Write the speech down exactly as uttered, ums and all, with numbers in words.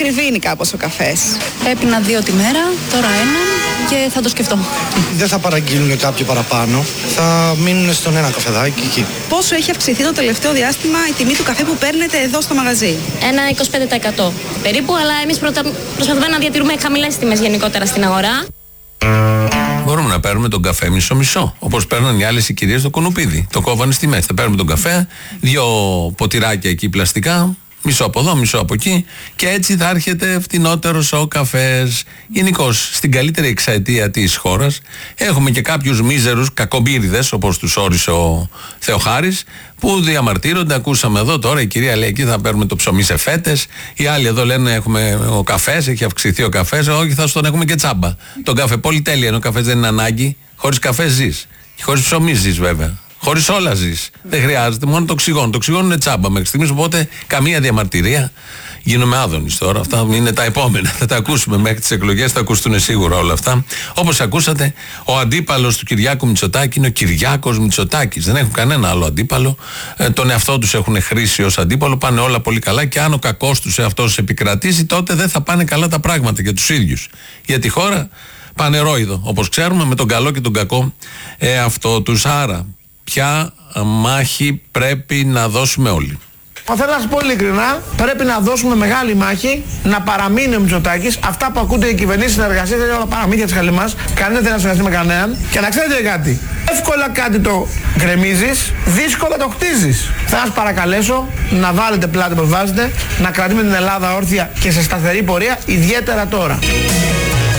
θρυβίνει κάπως ο καφές. Έπινα δύο τη μέρα, τώρα έναν και θα το σκεφτώ. Δεν θα παραγγείλουν κάποιο παραπάνω, θα μείνουν στον ένα καφεδάκι εκεί. Πόσο έχει αυξηθεί το τελευταίο διάστημα η τιμή του καφέ που παίρνετε εδώ στο μαγαζί? Ένα είκοσι πέντε τοις εκατό περίπου, αλλά εμείς πρωτα... προσπαθούμε να διατηρούμε χαμηλές τιμές γενικότερα στην αγορά. Μπορούμε να παίρνουμε τον καφέ μισό-μισό. Όπως παίρνουν οι άλλες οι κυρίες στο κουνουπίδι. Το κόβανε στη μέση. Θα παίρνουμε τον καφέ, δύο ποτηράκια εκεί πλαστικά, μισό από εδώ, μισό από εκεί, και έτσι θα έρχεται φτηνότερος ο καφές. Γενικώς, στην καλύτερη εξαετία της χώρας έχουμε και κάποιους μίζερους κακομπύριδες, όπως τους όρισε ο Θεοχάρης, που διαμαρτύρονται. Ακούσαμε εδώ τώρα η κυρία λέει: εκεί θα παίρνουμε το ψωμί σε φέτες. Οι άλλοι εδώ λένε: έχουμε ο καφές, έχει αυξηθεί ο καφές. Όχι, θα στον έχουμε και τσάμπα. Τον καφέ, πολυτέλεια είναι ο καφές, δεν είναι ανάγκη. Χωρίς καφέ ζεις. Χωρίς ψωμί ζεις, βέβαια. Χωρίς όλα ζεις. Δεν χρειάζεται, μόνο το οξυγόνο. Το οξυγόνο είναι τσάμπα μέχρι στιγμής, οπότε καμία διαμαρτυρία. Γίνομαι άδωνης τώρα. Αυτά είναι τα επόμενα. Θα τα ακούσουμε μέχρι τις εκλογές, θα ακουστούν σίγουρα όλα αυτά. Όπως ακούσατε, ο αντίπαλος του Κυριάκου Μητσοτάκη είναι ο Κυριάκος Μητσοτάκης. Δεν έχουν κανένα άλλο αντίπαλο. Ε, τον εαυτό τους έχουν χρήσει ως αντίπαλο. Πάνε όλα πολύ καλά και αν ο κακός τους εαυτός επικρατήσει, τότε δεν θα πάνε καλά τα πράγματα για τους ίδιους. Για τη χώρα πανερόιδο, όπως ξέρουμε, με τον καλό και τον κακό εαυτό τους. Άρα, ποια μάχη πρέπει να δώσουμε όλοι? Θέλω να σας πω ειλικρινά, πρέπει να δώσουμε μεγάλη μάχη να παραμείνει ο Μητσοτάκης. Αυτά που ακούτε οι κυβερνήσεις συνεργασίες είναι όλα παραμύθια της χαλιμάς. Κανένας δεν συνεργαστεί με κανέναν. Και να ξέρετε κάτι, εύκολα κάτι το γκρεμίζεις, δύσκολα το χτίζεις. Θα σας παρακαλέσω να βάλετε πλάτη που βάζετε, να κρατήσουμε την Ελλάδα όρθια και σε σταθερή πορεία, ιδιαίτερα τώρα.